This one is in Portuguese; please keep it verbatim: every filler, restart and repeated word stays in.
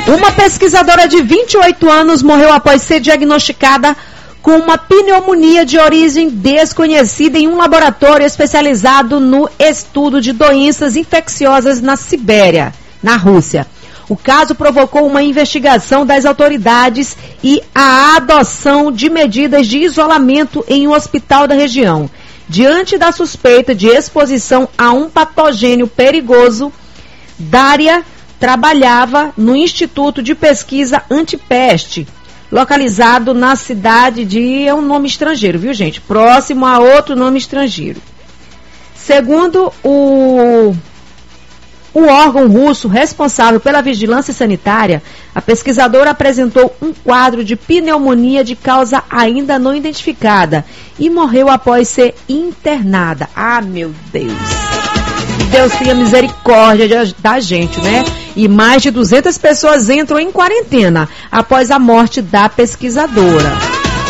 Uma pesquisadora de vinte e oito anos morreu após ser diagnosticada com uma pneumonia de origem desconhecida em um laboratório especializado no estudo de doenças infecciosas na Sibéria, na Rússia. O caso provocou uma investigação das autoridades e a adoção de medidas de isolamento em um hospital da região. Diante da suspeita de exposição a um patogênio perigoso, Dária trabalhava no Instituto de Pesquisa Antipeste, localizado na cidade de... é um nome estrangeiro, viu, gente? Próximo a outro nome estrangeiro. Segundo o... o órgão russo responsável pela vigilância sanitária, a pesquisadora apresentou um quadro de pneumonia de causa ainda não identificada e morreu após ser internada. Ah, meu Deus! Deus tenha misericórdia da gente, né? E mais de duzentas pessoas entram em quarentena após a morte da pesquisadora.